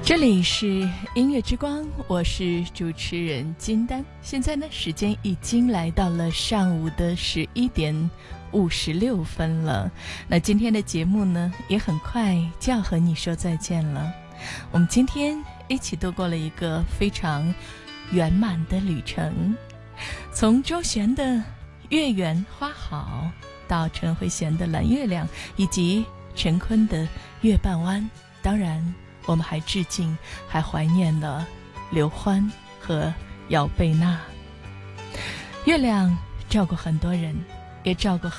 这里是音乐之光，我是主持人金丹。现在呢，时间已经来到了上午的11点56分了。那今天的节目呢，也很快就要和你说再见了。我们今天一起度过了一个非常圆满的旅程，从周璇的月圆花好，到陈慧娴的蓝月亮，以及陈坤的月半弯。当然我们还致敬，还怀念了刘欢和姚贝娜。月亮照顾很多人，也照顾